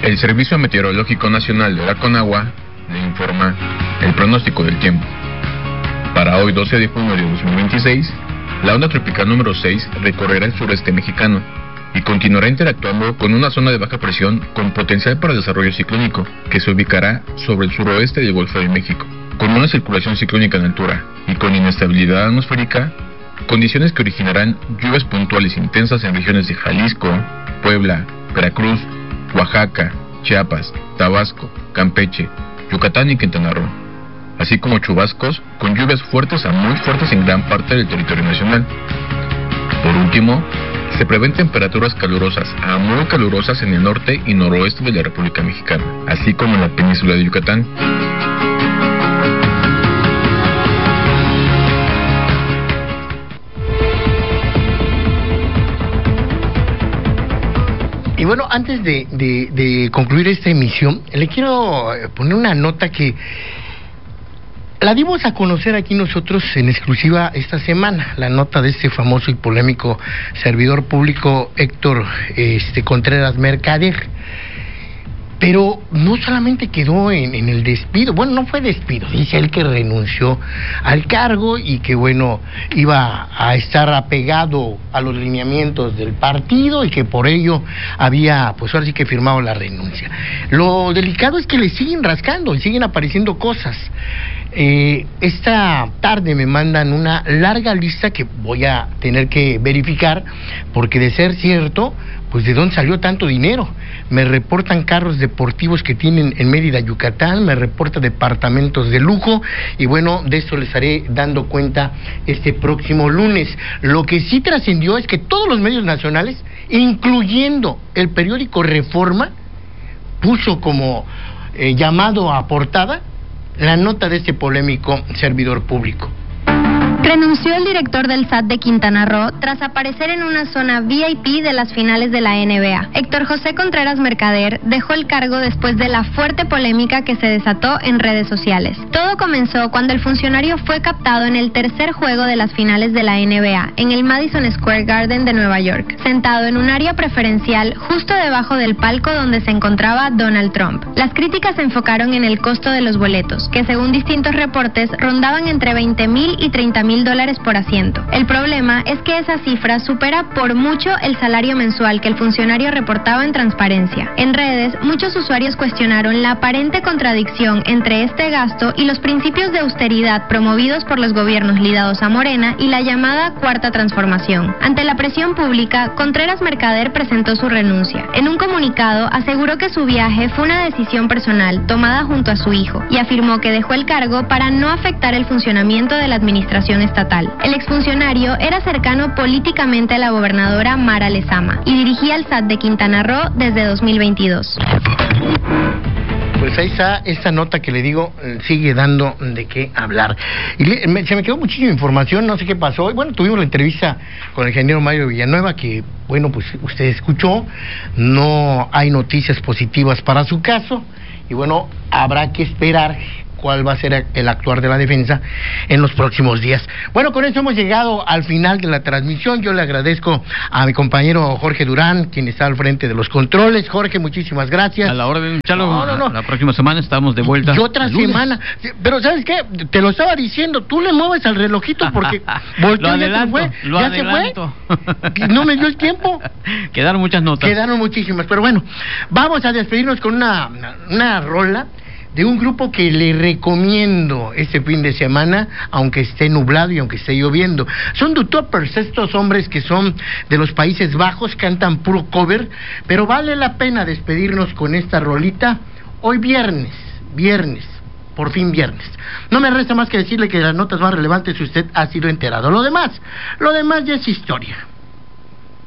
El Servicio Meteorológico Nacional de la Conagua le informa el pronóstico del tiempo. Para hoy 12 de junio de 2026, la onda tropical número 6 recorrerá el sureste mexicano y continuará interactuando con una zona de baja presión con potencial para desarrollo ciclónico que se ubicará sobre el suroeste del Golfo de México. Con una circulación ciclónica en altura y con inestabilidad atmosférica, condiciones que originarán lluvias puntuales intensas en regiones de Jalisco, Puebla, Veracruz, Oaxaca, Chiapas, Tabasco, Campeche, Yucatán y Quintana Roo, así como chubascos con lluvias fuertes a muy fuertes en gran parte del territorio nacional. Por último, se prevén temperaturas calurosas a muy calurosas en el norte y noroeste de la República Mexicana, así como en la península de Yucatán. Y bueno, antes de concluir esta emisión, le quiero poner una nota que la dimos a conocer aquí nosotros en exclusiva esta semana, la nota de este famoso y polémico servidor público Héctor Contreras Mercader. Pero no solamente quedó en el despido, bueno, no fue despido, dice él que renunció al cargo y que, bueno, iba a estar apegado a los lineamientos del partido y que por ello había, pues ahora sí que firmado la renuncia. Lo delicado es que le siguen rascando y siguen apareciendo cosas. Esta tarde me mandan una larga lista que voy a tener que verificar, porque de ser cierto, pues de dónde salió tanto dinero. Me reportan carros deportivos que tienen en Mérida, Yucatán, me reporta departamentos de lujo, y bueno, de eso les estaré dando cuenta este próximo lunes. Lo que sí trascendió es que todos los medios nacionales, incluyendo el periódico Reforma, puso como llamado a portada la nota de este polémico servidor público. Renunció el director del SAT de Quintana Roo tras aparecer en una zona VIP de las finales de la NBA. Héctor José Contreras Mercader dejó el cargo después de la fuerte polémica que se desató en redes sociales. Todo comenzó cuando el funcionario fue captado en el tercer juego de las finales de la NBA, en el Madison Square Garden de Nueva York, sentado en un área preferencial justo debajo del palco donde se encontraba Donald Trump. Las críticas se enfocaron en el costo de los boletos, que según distintos reportes rondaban entre $20,000 y $30,000 por asiento. El problema es que esa cifra supera por mucho el salario mensual que el funcionario reportaba en transparencia. En redes, muchos usuarios cuestionaron la aparente contradicción entre este gasto y los principios de austeridad promovidos por los gobiernos ligados a Morena y la llamada Cuarta Transformación. Ante la presión pública, Contreras Mercader presentó su renuncia. En un comunicado, aseguró que su viaje fue una decisión personal tomada junto a su hijo y afirmó que dejó el cargo para no afectar el funcionamiento de la administración estatal. El exfuncionario era cercano políticamente a la gobernadora Mara Lezama y dirigía el SAT de Quintana Roo desde 2022. Pues ahí está esta nota que le digo, sigue dando de qué hablar. Y se me quedó muchísima información, no sé qué pasó. Bueno, tuvimos la entrevista con el ingeniero Mario Villanueva, que, bueno, pues usted escuchó. No hay noticias positivas para su caso. Y bueno, habrá que esperar cuál va a ser el actuar de la defensa en los próximos días. Bueno, con eso hemos llegado al final de la transmisión. Yo le agradezco a mi compañero Jorge Durán, quien está al frente de los controles. Jorge, muchísimas gracias. A la orden, Chalo. No. La próxima semana estamos de vuelta. Y otra semana. Pero ¿sabes qué? Te lo estaba diciendo, tú le mueves al relojito porque volteó, ya se fue. Ya se fue. No me dio el tiempo. Quedaron muchas notas. Quedaron muchísimas, pero bueno, vamos a despedirnos con una rola de un grupo que le recomiendo este fin de semana, aunque esté nublado y aunque esté lloviendo. Son The Toppers, estos hombres que son de los Países Bajos, cantan puro cover, pero vale la pena despedirnos con esta rolita hoy viernes, por fin viernes. No me resta más que decirle que las notas más relevantes usted ha sido enterado. Lo demás ya es historia.